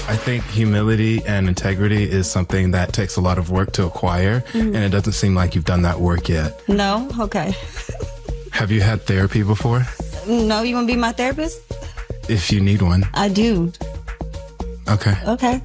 I think humility and integrity is something that takes a lot of work to acquire, and it doesn't seem like you've done that work yet. No? Okay. Have you had therapy before? No, you want to be my therapist? If you need one. I do. Okay. Okay.